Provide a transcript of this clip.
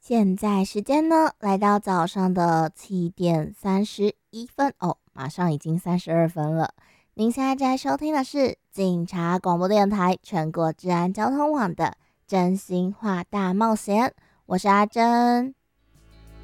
现在时间呢，来到早上的7点31分哦，马上已经32分了。您现在在收听的是警察广播电台全国治安交通网的真心话大冒险，我是阿珍。